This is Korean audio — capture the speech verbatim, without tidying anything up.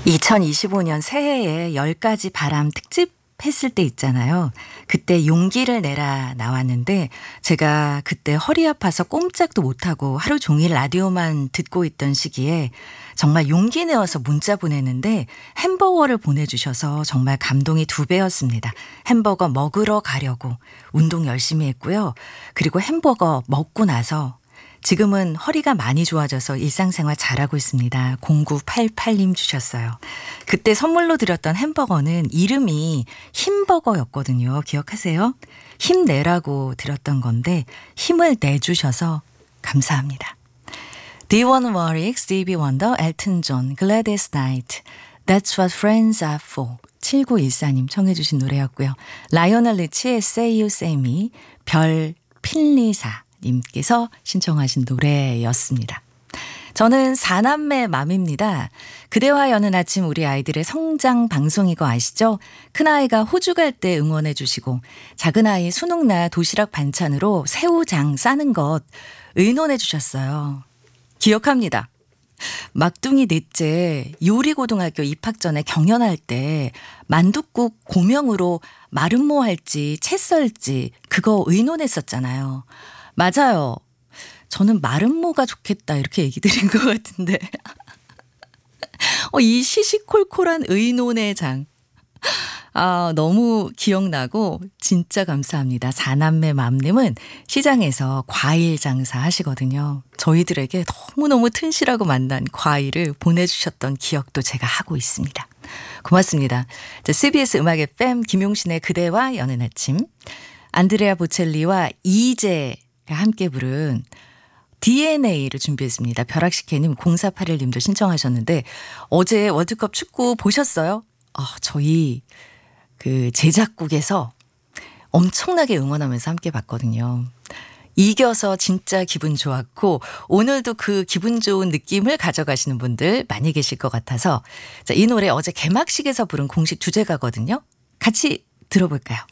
이천이십오 년 새해에 열 가지 바람 특집 했을 때 있잖아요. 그때 용기를 내라 나왔는데 제가 그때 허리 아파서 꼼짝도 못하고 하루 종일 라디오만 듣고 있던 시기에 정말 용기 내어서 문자 보내는데 햄버거를 보내주셔서 정말 감동이 두 배였습니다. 햄버거 먹으러 가려고 운동 열심히 했고요. 그리고 햄버거 먹고 나서 지금은 허리가 많이 좋아져서 일상생활 잘하고 있습니다. 공구팔팔 님 주셨어요. 그때 선물로 드렸던 햄버거는 이름이 힘버거였거든요. 기억하세요? 힘내라고 드렸던 건데 힘을 내주셔서 감사합니다. 디원 워릭, 스티비 원더, 엘튼 존, 글래디스 나이트, That's what friends are for. 칠구일사 님 청해 주신 노래였고요. 라이오넬 리치의 Say You Say Me, 별 필리사 님께서 신청하신 노래였습니다. 저는 사남매 맘입니다. 그대와 여는 아침 우리 아이들의 성장 방송이거 아시죠? 큰아이가 호주 갈 때 응원해 주시고 작은아이 수능날 도시락 반찬으로 새우장 싸는 것 의논해 주셨어요. 기억합니다. 막둥이 넷째 요리고등학교 입학 전에 경연할 때 만둣국 고명으로 마름모 할지 채 썰지 그거 의논했었잖아요. 맞아요. 저는 마름모가 좋겠다 이렇게 얘기 드린 것 같은데 어, 이 시시콜콜한 의논의 장 아, 너무 기억나고 진짜 감사합니다. 사남매 맘님은 시장에서 과일 장사 하시거든요. 저희들에게 너무너무 튼실하고 만난 과일을 보내주셨던 기억도 제가 하고 있습니다. 고맙습니다. 자, 씨비에스 음악 에프엠 김용신의 그대와 여는 아침, 안드레아 보첼리와 이재가 함께 부른 디엔에이를 준비했습니다. 벼락식혜님, 공사팔일 님도 신청하셨는데 어제 월드컵 축구 보셨어요? 아, 저희 그 제작국에서 엄청나게 응원하면서 함께 봤거든요. 이겨서 진짜 기분 좋았고 오늘도 그 기분 좋은 느낌을 가져가시는 분들 많이 계실 것 같아서 자, 이 노래 어제 개막식에서 부른 공식 주제가거든요. 같이 들어볼까요?